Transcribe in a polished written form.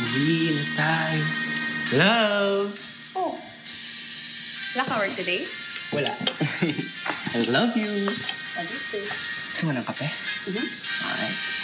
Uwi na tayo. Love! Oh. Wala ka work today? Wala. I love you. I did say. Gusto mo ng kape? Mm-hmm. Alright.